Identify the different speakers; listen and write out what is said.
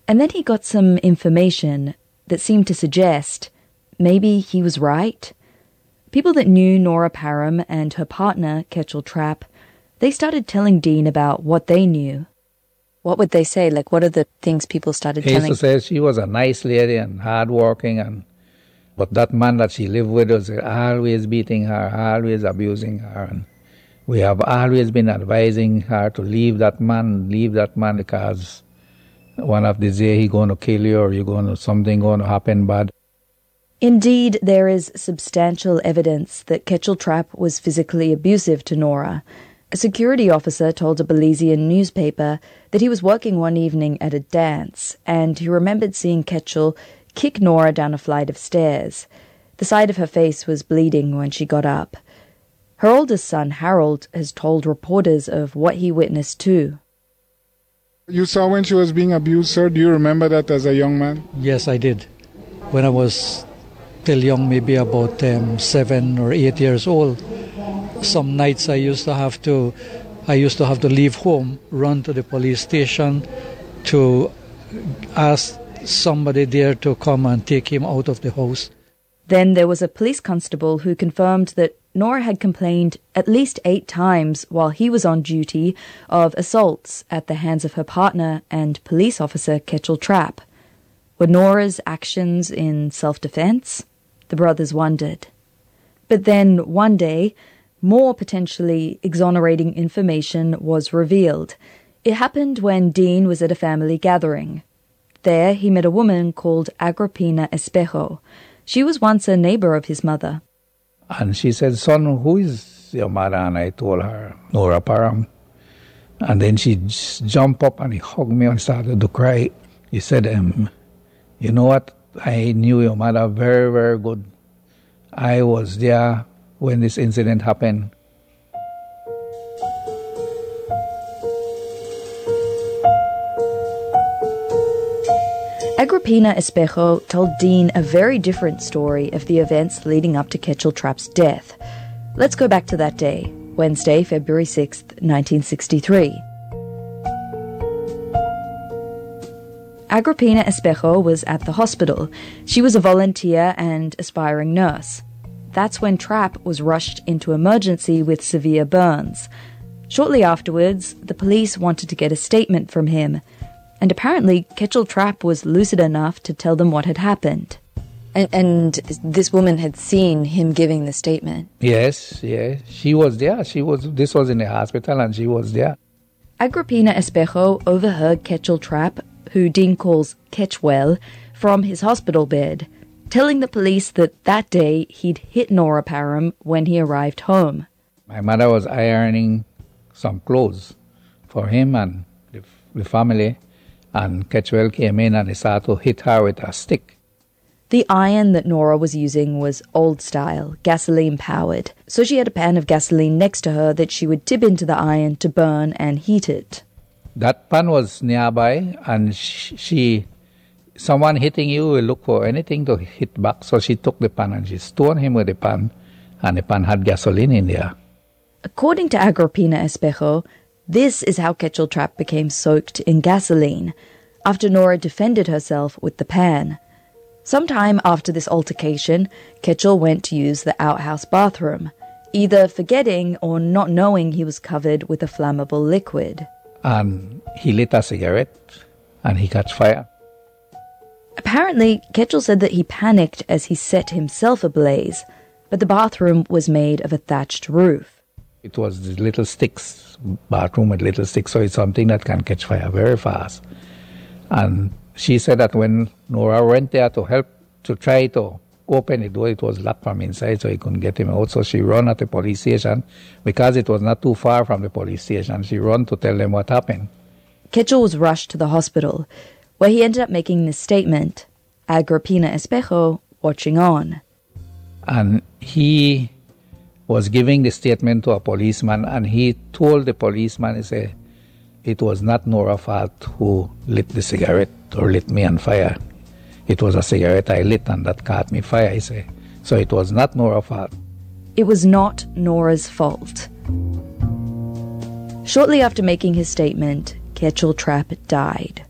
Speaker 1: And then he got some information that seemed to suggest maybe he was right. People that knew Nora Parham and her partner, Ketchel Trapp, they started telling Dean about what they knew. What would they say? Like, what are the things people started telling?
Speaker 2: He used to say she was a nice lady and hardworking, but that man that she lived with was always beating her, always abusing her. And we have always been advising her to leave that man, because one of these days he's going to kill you or something going to happen bad.
Speaker 1: Indeed, there is substantial evidence that Ketchel Trapp was physically abusive to Nora. A security officer told a Belizean newspaper that he was working one evening at a dance, and he remembered seeing Ketchel kick Nora down a flight of stairs. The side of her face was bleeding when she got up. Her oldest son, Harold, has told reporters of what he witnessed too.
Speaker 3: You saw when she was being abused, sir? Do you remember that as a young man?
Speaker 4: Yes, I did. When I was still young, maybe about 7 or 8 years old, some nights I used to have to leave home, run to the police station to ask somebody there to come and take him out of the house.
Speaker 1: Then there was a police constable who confirmed that Nora had complained at least 8 times while he was on duty of assaults at the hands of her partner and police officer Ketchel Trapp. Were Nora's actions in self-defense? The brothers wondered. But then one day, more potentially exonerating information was revealed. It happened when Dean was at a family gathering. There he met a woman called Agrippina Espejo. She was once a neighbor of his mother.
Speaker 2: And she said, "Son, who is your mother?" And I told her, "Nora Parham." And then she jumped up and he hugged me and started to cry. He said, "You know what? I knew your mother very, very good. I was there when this incident happened."
Speaker 1: Agrippina Espejo told Dean a very different story of the events leading up to Ketchel Trapp's death. Let's go back to that day, Wednesday, February 6th, 1963. Agrippina Espejo was at the hospital. She was a volunteer and aspiring nurse. That's when Trapp was rushed into emergency with severe burns. Shortly afterwards, the police wanted to get a statement from him. And apparently, Ketchel Trapp was lucid enough to tell them what had happened.
Speaker 5: And this woman had seen him giving the statement?
Speaker 2: Yes. She was there. This was in the hospital and she was there.
Speaker 1: Agrippina Espejo overheard Ketchel Trapp, who Dean calls Ketchwell, from his hospital bed, telling the police that day he'd hit Nora Parham when he arrived home.
Speaker 2: My mother was ironing some clothes for him and the family, and Ketchwell came in and he started to hit her with a stick.
Speaker 1: The iron that Nora was using was old style, gasoline-powered, so she had a pan of gasoline next to her that she would tip into the iron to burn and heat it.
Speaker 2: That pan was nearby, and someone hitting you will look for anything to hit back, so she took the pan and she stoned him with the pan, and the pan had gasoline in there.
Speaker 1: According to Agrippina Espejo, this is how Ketchel Trapp became soaked in gasoline, after Nora defended herself with the pan. Sometime after this altercation, Ketchel went to use the outhouse bathroom, either forgetting or not knowing he was covered with a flammable liquid.
Speaker 2: And he lit a cigarette, and he caught fire.
Speaker 1: Apparently, Ketchel said that he panicked as he set himself ablaze, but the bathroom was made of a thatched roof.
Speaker 2: It was the little sticks, bathroom with little sticks, so it's something that can catch fire very fast. And she said that when Nora went there to help to try to open the door, it was locked from inside, so he couldn't get him out. So she ran at the police station, because it was not too far from the police station. She ran to tell them what happened.
Speaker 1: Ketchel was rushed to the hospital, where he ended up making this statement, Agrippina Espejo watching on.
Speaker 2: And he was giving the statement to a policeman, and he told the policeman, he said, it was not Nora's fault who lit the cigarette or lit me on fire. It was a cigarette I lit and that caught me fire, he said. So it was not Nora's fault.
Speaker 1: It was not Nora's fault. Shortly after making his statement, Ketchel Trapp died.